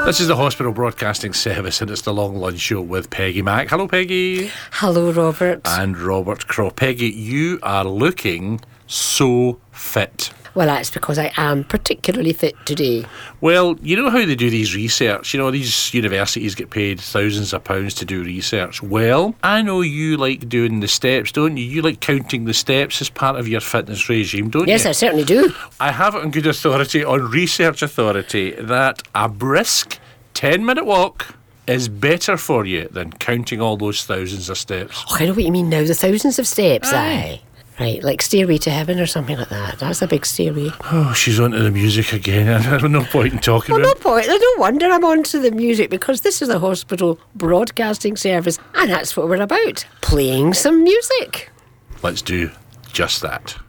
This is the Hospital Broadcasting Service, and it's the Long Lunch Show with Peggy Mac. Hello, Peggy. Hello, Robert. And Robert Crow. Peggy, you are looking so fit. Well, that's because I am particularly fit today. Well, you know how they do these research? You know, these universities get paid thousands of pounds to do research. Well, I know you like doing the steps, don't you? You like counting the steps as part of your fitness regime, don't you? Yes, I certainly do. I have it on good authority, on research authority, that a brisk 10-minute walk is better for you than counting all those thousands of steps. Oh, I know what you mean now, the thousands of steps, aye. Right, like Stairway to Heaven or something like that. That's a big stairway. Oh, she's onto the music again. I have no point in talking Well, about no point. No wonder I'm onto the music, because this is the Hospital Broadcasting Service, and that's what we're about. Playing some music. Let's do just that.